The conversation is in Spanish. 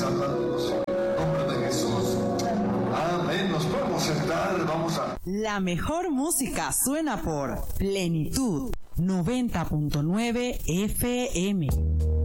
salvándonos hoy. En nombre de Jesús. Amén. Nos podemos sentar. Vamos a... La mejor música suena por Plenitud 90.9 FM.